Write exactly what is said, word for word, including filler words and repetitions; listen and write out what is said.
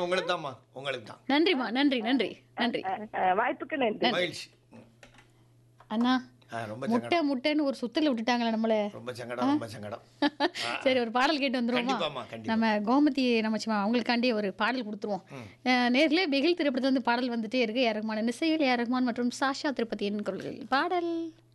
உங்களுக்கு தான்மா, உங்களுக்கு தான். நன்றிம்மா, நன்றி நன்றி நன்றி. வாய்ப்புக்கு நன்றி. மகிழ்ச்சி. அண்ணா ஆ, ரொம்ப முட்டை சங்கடம், முட்டைன்னு ஒரு சுத்தல விட்டுட்டாங்களே நம்மள. ரொம்ப சங்கடம், ரொம்ப சங்கடம். ஆ, சரி, ஒரு பாடல் கேட்டு வந்துருவோமா? கண்டிப்பாம்மா, கண்டிப்பா. நம்ம கோமதி நமச்சிமா அவங்களுக்காண்டி ஒரு பாடல் கொடுத்துருவோம். நேர்ல பிகில் திரைப்படத்துல இருந்து பாடல் வந்துட்டே இருக்கு. ஏ ஆர் ரஹ்மான் இசையில் ஏ ஆர் ரஹ்மான் மற்றும் சாஷா திருப்பதியின் குரல்கள் பாடல்.